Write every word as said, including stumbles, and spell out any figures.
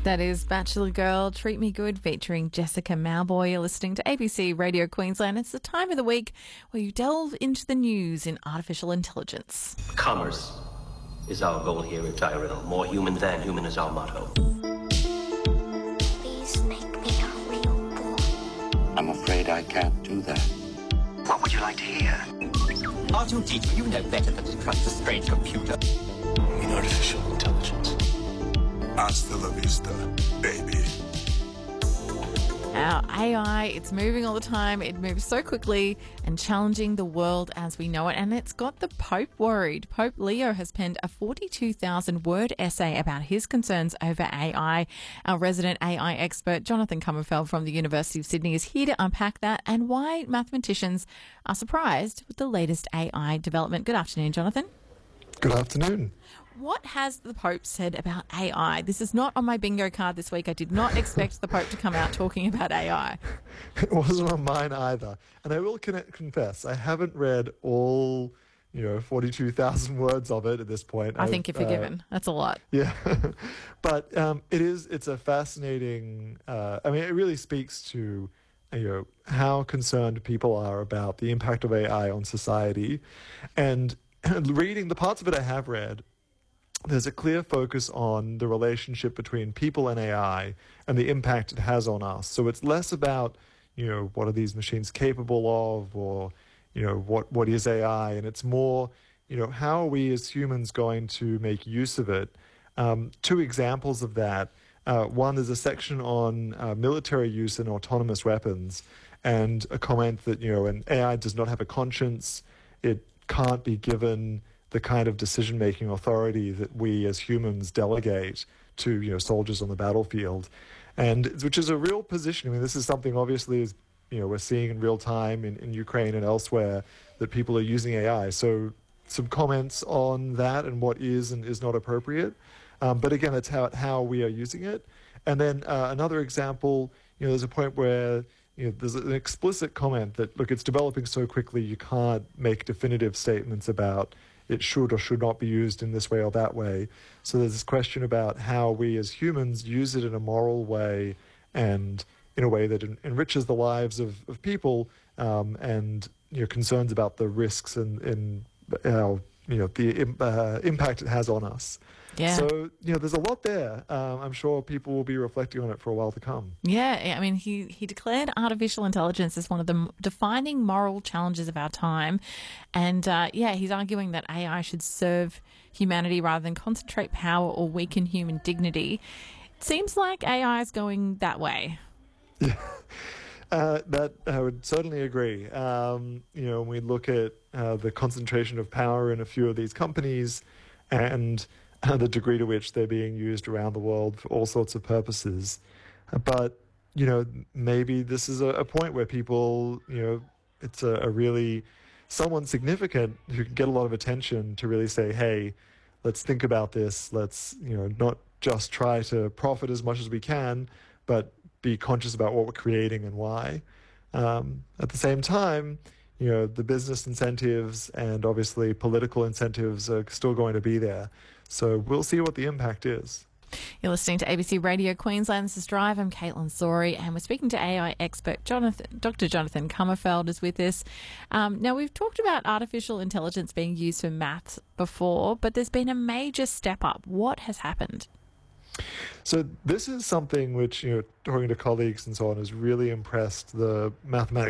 That is Bachelor Girl, Treat Me Good, featuring Jessica Mauboy. You're listening to A B C Radio Queensland. It's the time of the week where you delve into the news in artificial intelligence. Commerce is our goal here at Tyrell. More human than human is our motto. Please make me a real boy. I'm afraid I can't do that. What would you like to hear? R two D two, you know better than to trust a strange computer. In artificial intelligence. Hasta la vista, baby. Our A I, it's moving all the time. It moves so quickly and challenging the world as we know it. And it's got the Pope worried. Pope Leo has penned a forty-two thousand word essay about his concerns over A I. Our resident A I expert, Jonathan Comerfeld from the University of Sydney, is here to unpack that and why mathematicians are surprised with the latest A I development. Good afternoon, Jonathan. Good afternoon. What has the Pope said about A I? This is not on my bingo card this week. I did not expect the Pope to come out talking about A I. It wasn't on mine either. And I will con- confess, I haven't read all, you know, forty-two thousand words of it at this point. I think I've, you're forgiven. Uh, That's a lot. Yeah. But um, it is, it's a fascinating, uh, I mean, it really speaks to, you know, how concerned people are about the impact of A I on society. And reading the parts of it I have read, there's a clear focus on the relationship between people and A I and the impact it has on us. So it's less about, you know, what are these machines capable of, or, you know, what, what is A I? And it's more, you know, how are we as humans going to make use of it? Um, two examples of that. Uh, one is a section on uh, military use and autonomous weapons, and a comment that, you know, an A I does not have a conscience. It can't be given the kind of decision-making authority that we as humans delegate to, you know, soldiers on the battlefield, and which is a real position. I mean, this is something obviously is, you know, we're seeing in real time in, in Ukraine and elsewhere, that people are using A I. So some comments on that and what is and is not appropriate. Um, but again, it's how how we are using it. And then uh, another example, you know, there's a point where, you know, there's an explicit comment that, look, it's developing so quickly you can't make definitive statements about it should or should not be used in this way or that way. So there's this question about how we as humans use it in a moral way and in a way that en- enriches the lives of, of people, um, and, you know, concerns about the risks and, and uh, you know, the im- uh, impact it has on us. Yeah. So, you know, there's a lot there. Um, I'm sure people will be reflecting on it for a while to come. Yeah, I mean, he, he declared artificial intelligence as one of the m- defining moral challenges of our time. And, uh, yeah, he's arguing that A I should serve humanity rather than concentrate power or weaken human dignity. It seems like A I is going that way. Yeah. Uh, that I would certainly agree. Um, you know, when we look at uh, the concentration of power in a few of these companies and uh, the degree to which they're being used around the world for all sorts of purposes. Uh, but, you know, maybe this is a, a point where people, you know, it's a, a really someone significant who can get a lot of attention to really say, hey, let's think about this. Let's, you know, not just try to profit as much as we can, but be conscious about what we're creating and why. Um, at the same time, you know, the business incentives and obviously political incentives are still going to be there. So we'll see what the impact is. You're listening to A B C Radio Queensland. This is Drive. I'm Caitlin Sorey, and we're speaking to A I expert Jonathan, Doctor Jonathan Comerfeld is with us. Um, now, we've talked about artificial intelligence being used for maths before, but there's been a major step up. What has happened? So this is something which, you know, talking to colleagues and so on, has really impressed the mathematics